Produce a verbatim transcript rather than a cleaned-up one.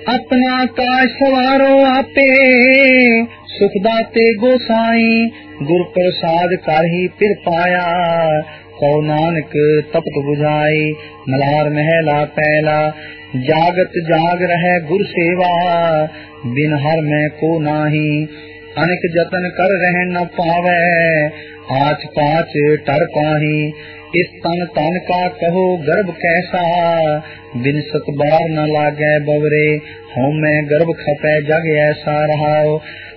अपना काज सवारो आपे, सुख दाते गोसाई, गुर प्रसाद करही फिर पाया, कौ नानक तपत बुझाई। मलार महला पहला, जागत जाग रहे गुर सेवा, बिन हर में को नाही। अनेक जतन कर रह न पावे, आच पाच टर पाही। इस तन तन का कहो गर्भ कैसा, बिन सत बार न लागे बवरे। हों मैं गर्भ खपे जग ऐसा रहाओ,